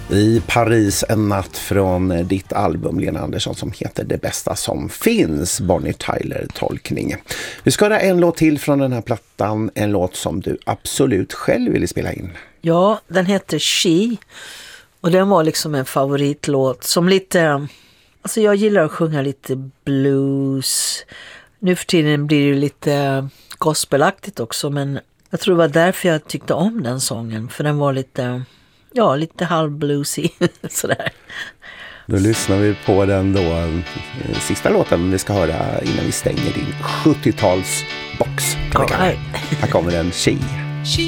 I Paris en natt från ditt album, Lena Andersson, som heter Det bästa som finns, Bonnie Tyler-tolkning. Vi ska höra en låt till från den här plattan, en låt som du absolut själv ville spela in. Ja, den heter She och den var liksom en favoritlåt som lite, alltså jag gillar att sjunga lite blues. Nu för tiden blir det lite gospelaktigt också, men jag tror det var därför jag tyckte om den sången, för den var lite, ja, lite halvbluesy sådär. Då lyssnar vi på den då, sista låten vi ska höra innan vi stänger din 70-talsbox. Här kommer den, She.